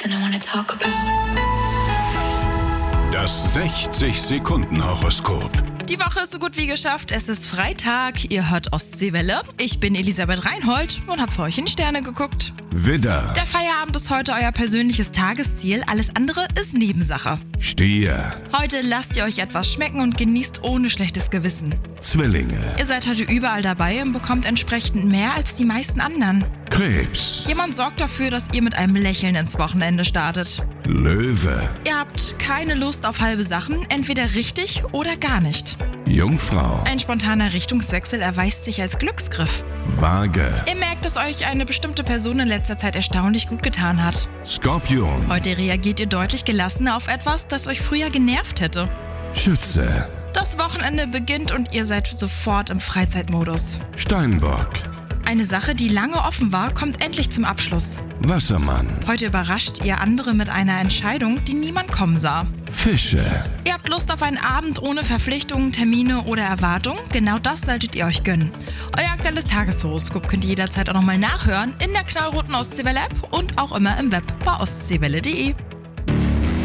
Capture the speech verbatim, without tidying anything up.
something I want to talk about. Das sechzig-Sekunden-Horoskop. Die Woche ist so gut wie geschafft. Es ist Freitag, ihr hört Ostseewelle. Ich bin Elisabeth Reinhold und habe für euch in die Sterne geguckt. Widder, Der Feierabend ist heute euer persönliches Tagesziel. Alles andere ist Nebensache. Stier, Heute lasst ihr euch etwas schmecken und genießt ohne schlechtes Gewissen. Zwillinge, Ihr seid heute überall dabei und bekommt entsprechend mehr als die meisten anderen. Krebs, Jemand sorgt dafür, dass ihr mit einem Lächeln ins Wochenende startet. Löwe, Ihr habt keine Lust auf halbe Sachen, entweder richtig oder gar nicht. Jungfrau, Ein spontaner Richtungswechsel erweist sich als Glücksgriff. Waage, Ihr merkt, dass euch eine bestimmte Person in letzter Zeit erstaunlich gut getan hat. Skorpion, Heute reagiert ihr deutlich gelassener auf etwas, das euch früher genervt hätte. Schütze, Das Wochenende beginnt und ihr seid sofort im Freizeitmodus. Steinbock, Eine Sache, die lange offen war, kommt endlich zum Abschluss. Wassermann, Heute überrascht ihr andere mit einer Entscheidung, die niemand kommen sah. Fische. Ihr habt Lust auf einen Abend ohne Verpflichtungen, Termine oder Erwartungen? Genau das solltet ihr euch gönnen. Euer aktuelles Tageshoroskop könnt ihr jederzeit auch nochmal nachhören in der knallroten Ostseewelle-App und auch immer im Web bei ostseewelle punkt de.